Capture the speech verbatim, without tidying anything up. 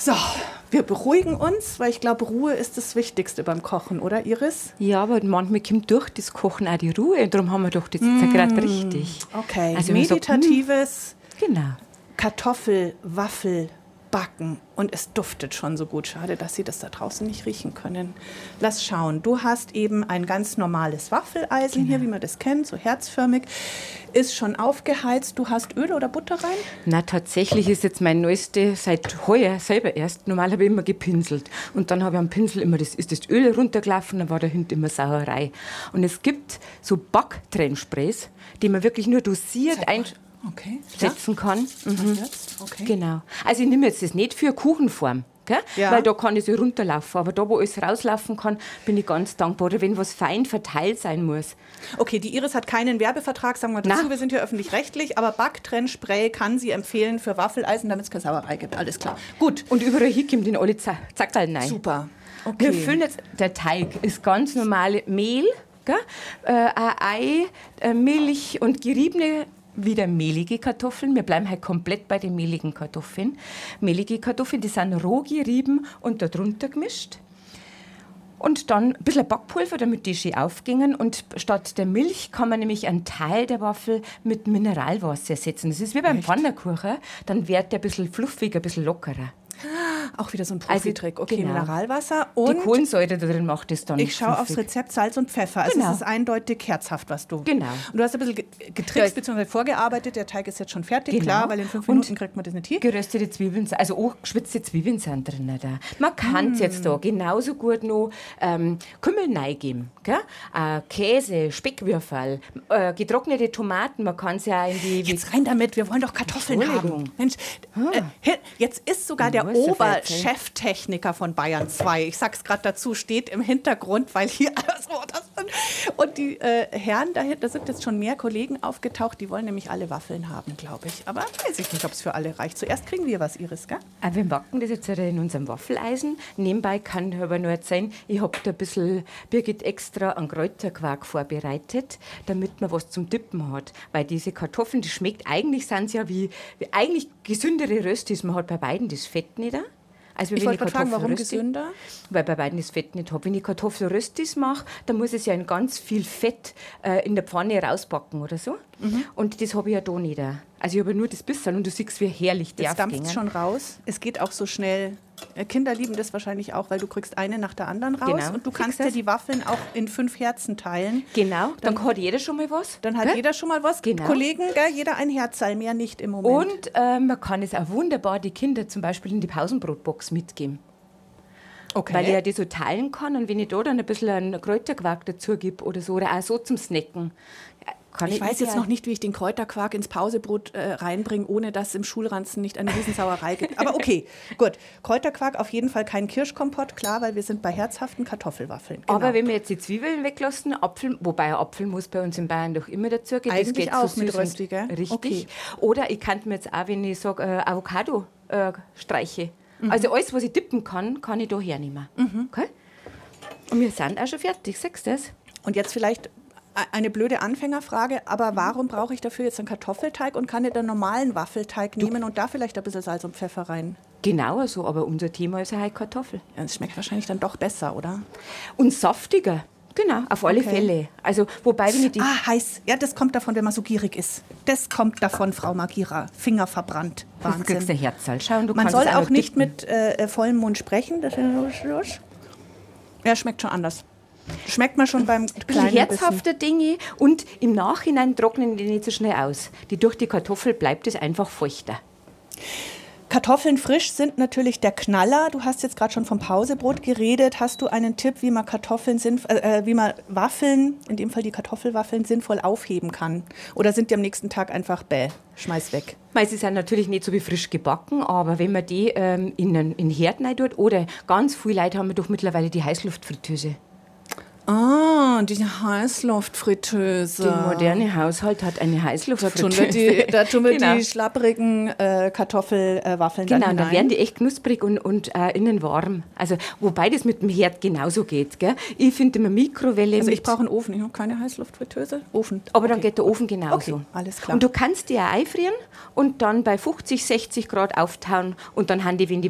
So, wir beruhigen uns, weil ich glaube, Ruhe ist das Wichtigste beim Kochen, oder Iris? Ja, aber manchmal kommt durch das Kochen auch die Ruhe. Und darum haben wir doch das jetzt mm. gerade richtig. Okay, also meditatives sagt, hm, genau. Kartoffelwaffel backen. Und es duftet schon so gut. Schade, dass Sie das da draußen nicht riechen können. Lass schauen. Du hast eben ein ganz normales Waffeleisen genau. hier, wie man das kennt, so herzförmig. Ist schon aufgeheizt. Du hast Öl oder Butter rein? Na, tatsächlich ist jetzt mein neueste seit heuer selber erst. Normal habe ich immer gepinselt. Und dann habe ich am Pinsel immer das, ist das Öl runtergelaufen, dann war dahinter immer Sauerei. Und es gibt so Backtrennsprays, die man wirklich nur dosiert einsetzen okay. ja. kann. Mhm. Okay. Genau. Also ich nehme jetzt das nicht für Kuchenform. Ja. Weil da kann ich so runterlaufen. Aber da, wo es rauslaufen kann, bin ich ganz dankbar. Oder wenn was fein verteilt sein muss. Okay, die Iris hat keinen Werbevertrag, sagen wir dazu. Na. Wir sind hier öffentlich-rechtlich. Aber Backtrennspray kann sie empfehlen für Waffeleisen, damit es keine Sauerei gibt. Alles klar. Gut. Und überall hier kommt in alle Zackerl rein. Super. Okay. Wir füllen jetzt, der Teig ist ganz normale Mehl, gell? Äh, ein Ei, äh, Milch und geriebene wieder mehlige Kartoffeln. Wir bleiben halt komplett bei den mehligen Kartoffeln. Mehlige Kartoffeln, die sind roh gerieben und da drunter gemischt. Und dann ein bisschen Backpulver, damit die schön aufgingen. Und statt der Milch kann man nämlich einen Teil der Waffel mit Mineralwasser ersetzen. Das ist wie beim Pfannkuchen. Dann wird der ein bisschen fluffiger, ein bisschen lockerer. Auch wieder so ein Profi-Trick. Okay, genau. Mineralwasser und die Kohlensäure da drin macht es dann. Ich schaue aufs Rezept Salz und Pfeffer. Also genau. es ist eindeutig herzhaft, was du. Genau. Und du hast ein bisschen getrickst bzw. vorgearbeitet. Der Teig ist jetzt schon fertig, genau. Klar, weil in fünf Minuten und kriegt man das nicht hin. Geröstete Zwiebeln, also auch geschwitzte Zwiebeln sind drin. Da. Man kann mm. jetzt da genauso gut noch ähm, Kümmel reingeben. Äh, Käse, Speckwürfel, äh, getrocknete Tomaten. Man kann es ja in die. Jetzt rein damit, wir wollen doch Kartoffeln haben. Mensch, ah. äh, jetzt ist sogar der Obercheftechniker von Bayern zwei. Ich sag's gerade dazu, steht im Hintergrund, weil hier alles so das und die äh, Herren dahinter sind jetzt schon mehr Kollegen aufgetaucht, die wollen nämlich alle Waffeln haben, glaube ich. Aber weiß ich nicht, ob es für alle reicht. Zuerst kriegen wir was, Iris, gell? Aber wir backen das jetzt in unserem Waffeleisen. Nebenbei kann aber nur erzählen, ich habe da ein bisschen Birgit extra einen Kräuterquark vorbereitet, damit man was zum Dippen hat. Weil diese Kartoffeln, die schmeckt, eigentlich sind sie ja wie, wie eigentlich gesündere Röstis. Man hat bei beiden das Fett nicht. Also ich wollte gerade fragen, warum gesünder? Weil bei beiden das Fett nicht habe. Wenn ich Kartoffelröstis mache, dann muss ich ja in ganz viel Fett äh, in der Pfanne rausbacken oder so. Mhm. Und das habe ich ja da nicht. Also ich habe nur das bisschen und du siehst, wie herrlich der aufgehen. Jetzt dampft es schon raus. Es geht auch so schnell. Kinder lieben das wahrscheinlich auch, weil du kriegst eine nach der anderen raus. Genau. Und du kannst ja die Waffeln auch in fünf Herzen teilen. Genau, dann, dann hat jeder schon mal was. Dann hat gell? jeder schon mal was. Genau. Kollegen, gell? Jeder ein Herzteil, mehr nicht im Moment. Und äh, man kann es auch wunderbar die Kinder zum Beispiel in die Pausenbrotbox mitgeben. Okay. Weil ich ja die so teilen kann und wenn ich da dann ein bisschen einen Kräuterquark dazu gebe oder so, oder auch so zum Snacken. Kann ich, ich weiß jetzt noch nicht, wie ich den Kräuterquark ins Pausebrot äh, reinbringe, ohne dass es im Schulranzen nicht eine Riesensauerei gibt. Aber okay, gut. Kräuterquark auf jeden Fall kein Kirschkompott, klar, weil wir sind bei herzhaften Kartoffelwaffeln. Genau. Aber wenn wir jetzt die Zwiebeln weglassen, Apfel, wobei Apfel muss bei uns in Bayern doch immer dazu gehen. Eigentlich das geht auch so mit Rösti, gell? Richtig. Okay. Oder ich kann mir jetzt auch, wenn ich sage, äh, Avocado äh, streiche. Mhm. Also alles, was ich dippen kann, kann ich da hernehmen. Mhm. Okay? Und wir sind auch schon fertig, sagst du das? Und jetzt vielleicht eine blöde Anfängerfrage, aber warum brauche ich dafür jetzt einen Kartoffelteig und kann nicht einen normalen Waffelteig du nehmen und da vielleicht ein bisschen Salz und Pfeffer rein? Genau so, aber unser Thema ist ja halt Kartoffel. Ja, das schmeckt wahrscheinlich dann doch besser, oder? Und saftiger. Genau, auf alle okay. Fälle. Also, wobei, wenn ich die ah, heiß. Ja, das kommt davon, wenn man so gierig ist. Das kommt davon, Frau Magira. Finger verbrannt. Wahnsinn. Du kriegst ein Herzal. Schau, du man soll auch, auch nicht dichten. mit äh, vollem Mund sprechen. Das ist ja, schmeckt schon anders. Schmeckt man schon beim kleinen herzhafte Dinge und im Nachhinein trocknen die nicht so schnell aus. Die durch die Kartoffel bleibt es einfach feuchter. Kartoffeln frisch sind natürlich der Knaller. Du hast jetzt gerade schon vom Pausebrot geredet. Hast du einen Tipp, wie man Kartoffeln sinnf- äh, wie man Waffeln, in dem Fall die Kartoffelwaffeln, sinnvoll aufheben kann? Oder sind die am nächsten Tag einfach bäh, schmeiß weg? Weil sie sind natürlich nicht so wie frisch gebacken, aber wenn man die ähm, in den in Herd rein tut, oder ganz viele Leute haben doch mittlerweile die Heißluftfritteuse. Ah, die Heißluftfritteuse. Der moderne Haushalt hat eine Heißluftfritteuse. Da tun wir die, da tun wir genau. die schlapprigen äh, Kartoffelwaffeln genau, dann hinein. Genau, dann werden die echt knusprig und, und äh, innen warm. Also, wobei das mit dem Herd genauso geht. Gell? Ich finde immer Mikrowelle. Also ich brauche einen Ofen, ich habe keine Heißluftfritteuse. Ofen. Aber okay. dann geht der Ofen genauso. Okay, alles klar. Und du kannst die auch einfrieren und dann bei fünfzig, sechzig Grad auftauen und dann haben die, wenn die